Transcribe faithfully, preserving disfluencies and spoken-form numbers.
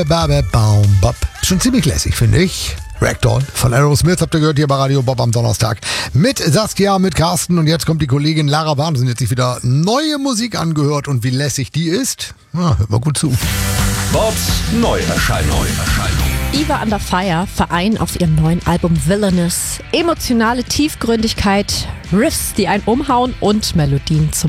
Babe, Baum, Bob. Schon ziemlich lässig, finde ich. Ragdoll von Aerosmith habt ihr gehört hier bei Radio Bob am Donnerstag. Mit Saskia, mit Carsten und jetzt kommt die Kollegin Lara Wahnsinn. Jetzt sich wieder neue Musik angehört und wie lässig die ist. Na, hört mal gut zu. Bobs Neuerscheinung. Eva Under Fire vereinen auf ihrem neuen Album Villainous emotionale Tiefgründigkeit, Riffs, die einen umhauen und Melodien zum